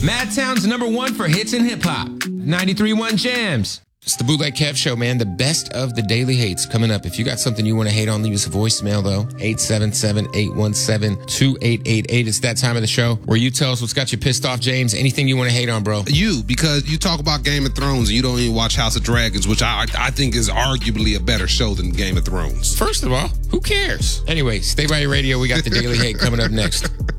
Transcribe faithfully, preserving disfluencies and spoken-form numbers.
Madtown's number one for hits and hip-hop. ninety-three point one Jams. It's the Bootleg Kev Show, man. The best of the daily hates coming up. If you got something you want to hate on, leave us a voicemail, though. eight seven seven, eight one seven, two eight eight eight. It's that time of the show where you tell us what's got you pissed off, James. Anything you want to hate on, bro. You, because you talk about Game of Thrones and you don't even watch House of Dragons, which I, I think is arguably a better show than Game of Thrones. First of all, who cares? Anyway, stay by your radio. We got the daily hate coming up next.